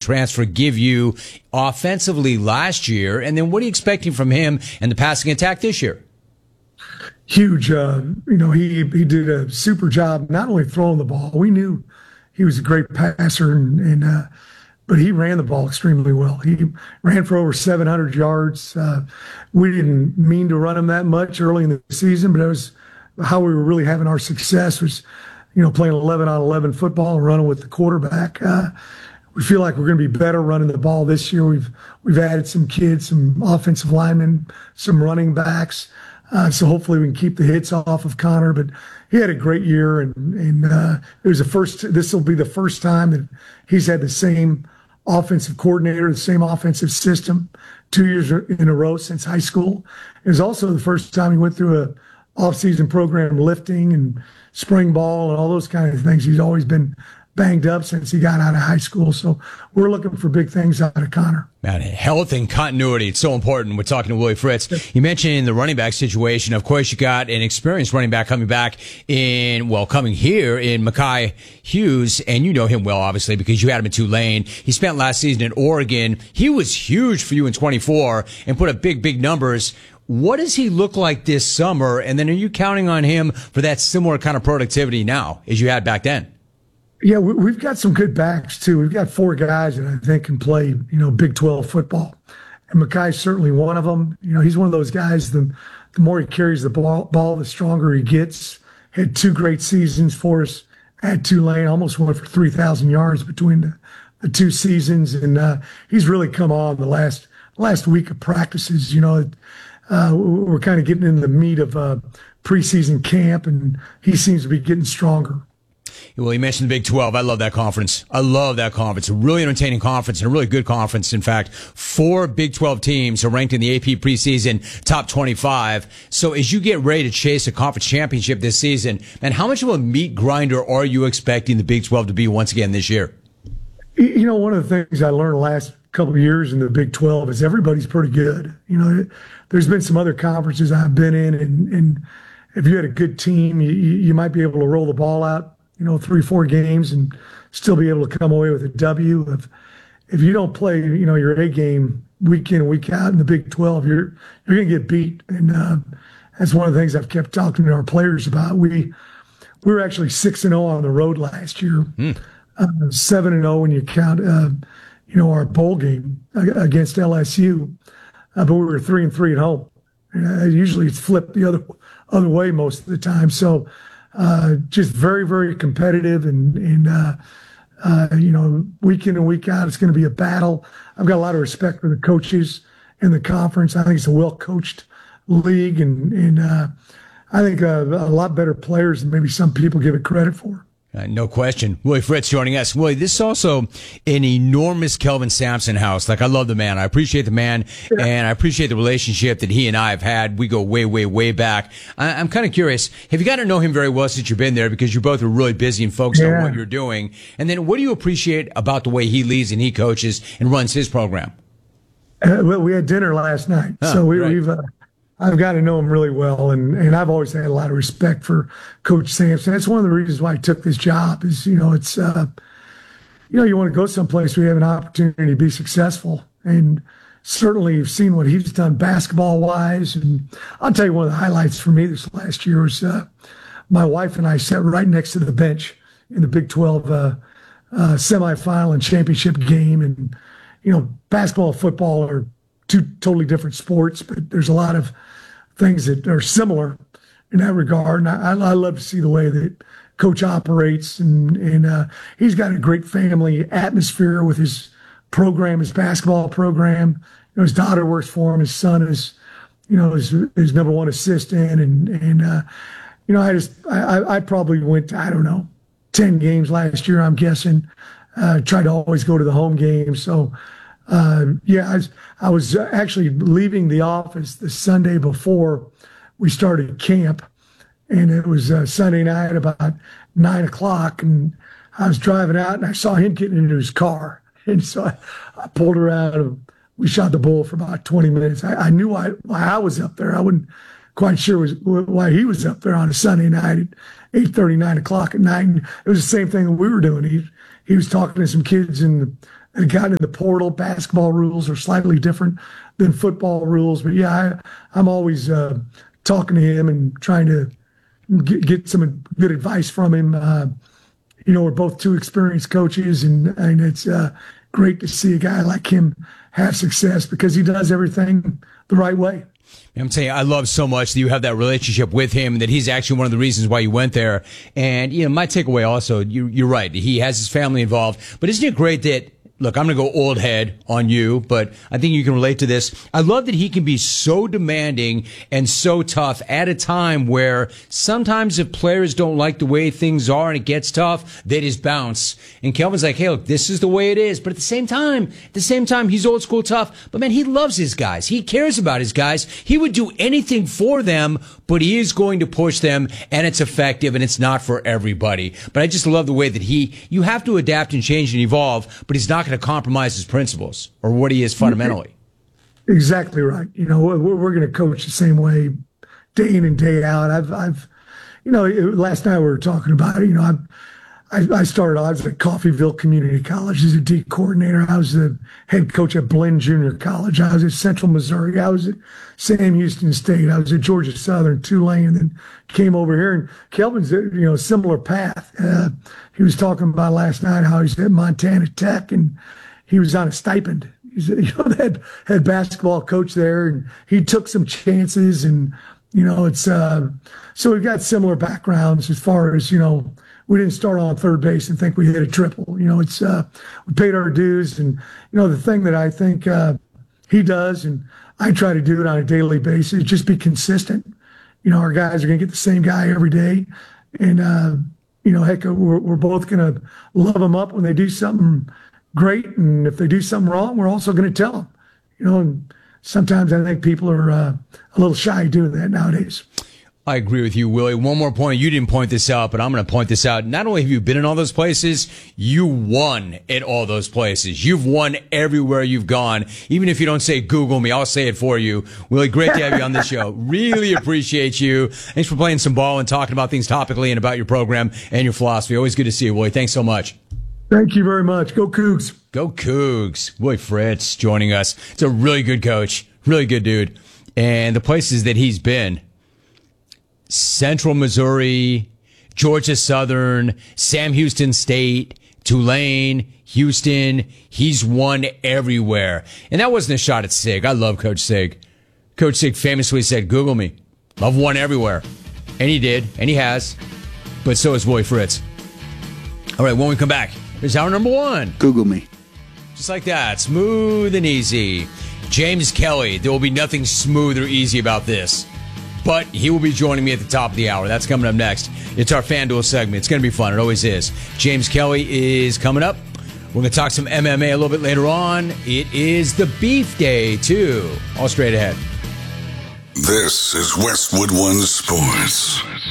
transfer give you offensively last year? And then what are you expecting from him and the passing attack this year? Huge. He did a super job not only throwing the ball. We knew he was a great passer, but he ran the ball extremely well. He ran for over 700 yards. We didn't mean to run him that much early in the season, but it was how we were really having our success was, playing 11-on-11 football and running with the quarterback. We feel like we're going to be better running the ball this year. We've added some kids, some offensive linemen, some running backs. So hopefully we can keep the hits off of Connor, but he had a great year, and it was this will be the first time that he's had the same offensive coordinator, the same offensive system 2 years in a row since high school. It was also the first time he went through a off-season program lifting and spring ball and all those kind of things. He's always been banged up since he got out of high school. So we're looking for big things out of Connor. Man, health and continuity, it's so important. We're talking to Willie Fritz. You mentioned the running back situation. Of course, you got an experienced running back coming here in Mekhi Hughes, and you know him well, obviously, because you had him in Tulane. He spent last season in Oregon. He was huge for you in 24 and put up big numbers. What does he look like this summer? And then are you counting on him for that similar kind of productivity now as you had back then? Yeah, we've got some good backs, too. We've got 4 guys that I think can play, Big 12 football. And Mekhi's certainly one of them. He's one of those guys, the more he carries the ball, the stronger he gets. Had 2 great seasons for us at Tulane, almost went for 3,000 yards between the 2 seasons. And he's really come on the last week of practices. We're kind of getting in the meat of preseason camp, and he seems to be getting stronger. Well, you mentioned the Big 12. I love that conference. A really entertaining conference and a really good conference. In fact, 4 Big 12 teams are ranked in the AP preseason top 25. So as you get ready to chase a conference championship this season, man, how much of a meat grinder are you expecting the Big 12 to be once again this year? One of the things I learned the last couple of years in the Big 12 is everybody's pretty good. There's been some other conferences I've been in, and if you had a good team, you might be able to roll the ball out 3-4 games and still be able to come away with a W. If you don't play, your A game week in, week out in the Big 12, you're going to get beat. And that's one of the things I've kept talking to our players about. We were actually 6-0 on the road last year, 7-0 when you count, our bowl game against LSU. But we were 3-3 at home. Usually it's flipped the other way most of the time. So. Just very, very competitive and week in and week out, it's going to be a battle. I've got a lot of respect for the coaches in the conference. I think it's a well-coached league, and I think a lot better players than maybe some people give it credit for. No question. Willie Fritz joining us. Willie, this is also an enormous Kelvin Sampson house. Like, I love the man. I appreciate the man, and I appreciate the relationship that he and I have had. We go way back. I'm kind of curious. Have you got to know him very well since you've been there, because you both are really busy and focused on what you're doing? And then what do you appreciate about the way he leads and he coaches and runs his program? Well, we had dinner last night, so we've I've got to know him really well, and I've always had a lot of respect for Coach Sampson. That's one of the reasons why I took this job is, it's, you want to go someplace where you have an opportunity to be successful. And certainly you've seen what he's done basketball-wise. And I'll tell you one of the highlights for me this last year was my wife and I sat right next to the bench in the Big 12 semifinal and championship game. And, basketball and football are 2 totally different sports, but there's a lot of things that are similar in that regard. And I love to see the way that Coach operates, and he's got a great family atmosphere with his program, his basketball program. His daughter works for him. His son is, his number 1 assistant. And I probably went to, I don't know, 10 games last year, I'm guessing. Tried to always go to the home games. So, I was actually leaving the office the Sunday before we started camp, and it was Sunday night about 9:00, and I was driving out, and I saw him getting into his car, and so I pulled around, and we shot the bull for about 20 minutes. I knew why I was up there. I wasn't quite sure why he was up there on a Sunday night at 8:30, 9:00 at night. And it was the same thing that we were doing. He was talking to some kids in had gotten in the portal. Basketball rules are slightly different than football rules. But yeah, I'm always talking to him and trying to get some good advice from him. We're both two experienced coaches, and it's great to see a guy like him have success because he does everything the right way. I'm saying I love so much that you have that relationship with him, and that he's actually one of the reasons why you went there. And, my takeaway also, you're right. He has his family involved. But isn't it great that, look, I'm going to go old head on you, but I think you can relate to this. I love that he can be so demanding and so tough at a time where sometimes if players don't like the way things are and it gets tough, they just bounce. And Kelvin's like, hey, look, this is the way it is. But at the same time, he's old school tough. But man, he loves his guys. He cares about his guys. He would do anything for them, but he is going to push them, and it's effective, and it's not for everybody. But I just love the way that you have to adapt and change and evolve, but he's not going to compromise his principles or what he is fundamentally. Exactly right. We're going to coach the same way day in and day out. I've last night we were talking about it. I started, I was at Coffeyville Community College as a D coordinator. I was the head coach at Blinn Junior College. I was at Central Missouri. I was at Sam Houston State. I was at Georgia Southern, Tulane, and then came over here. And Kelvin's, a similar path. He was talking about last night how he's at Montana Tech and he was on a stipend. He's, the head basketball coach there, and he took some chances. And, it's, so we've got similar backgrounds as far as, we didn't start on third base and think we hit a triple. It's we paid our dues, and the thing that I think he does, and I try to do it on a daily basis, just be consistent. Our guys are going to get the same guy every day, and heck, we're both going to love them up when they do something great, and if they do something wrong, we're also going to tell them. And sometimes I think people are a little shy doing that nowadays. I agree with you, Willie. One more point. You didn't point this out, but I'm going to point this out. Not only have you been in all those places, you won at all those places. You've won everywhere you've gone. Even if you don't say Google me, I'll say it for you. Willie, great to have you on the show. Really appreciate you. Thanks for playing some ball and talking about things topically and about your program and your philosophy. Always good to see you, Willie. Thanks so much. Thank you very much. Go Cougs. Go Cougs. Willie Fritz joining us. It's a really good coach. Really good dude. And the places that he's been: Central Missouri, Georgia Southern, Sam Houston State, Tulane, Houston. He's won everywhere. And that wasn't a shot at Sig. I love Coach Sig. Coach Sig famously said, Google me. I've won everywhere. And he did, and he has. But so has Willie Fritz. All right, when we come back, here's hour number one. Google me. Just like that, smooth and easy. James Kelly. There will be nothing smooth or easy about this. But he will be joining me at the top of the hour. That's coming up next. It's our FanDuel segment. It's going to be fun. It always is. James Kelly is coming up. We're going to talk some MMA a little bit later on. It is the Beef Day, too. All straight ahead. This is Westwood One Sports.